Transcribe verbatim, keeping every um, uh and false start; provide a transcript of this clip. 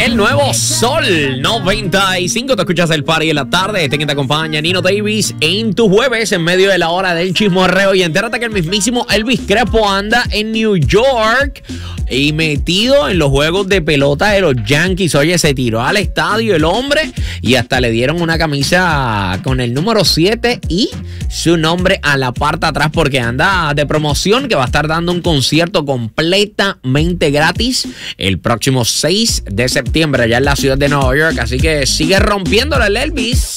el nuevo Sol noventa y cinco. Te escuchas el party en la tarde. Este que te acompaña, Nino Davis, en tu jueves, en medio de la hora del chismorreo. Y entérate que el mismísimo Elvis Crespo anda en New York y metido en los juegos de pelota de los Yankees. Oye, se tiró al estadio el hombre y hasta le dieron una camisa con el número siete y su nombre a la parte atrás, porque anda de promoción, que va a estar dando un concierto completamente gratis el próximo seis de septiembre allá en la ciudad de Nueva York. Así que sigue rompiéndole el Elvis.